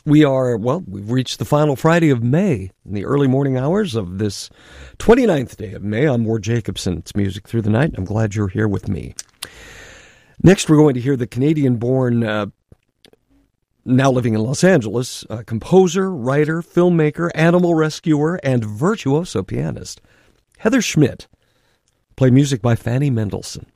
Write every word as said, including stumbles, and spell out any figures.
We are, well, we've reached the final Friday of May in the early morning hours of this twenty-ninth day of May. I'm Ward Jacobson. It's Music Through the Night. I'm glad you're here with me. Next, we're going to hear the Canadian-born, uh, now living in Los Angeles, uh, composer, writer, filmmaker, animal rescuer, and virtuoso pianist, Heather Schmidt. Play music by Fanny Mendelssohn.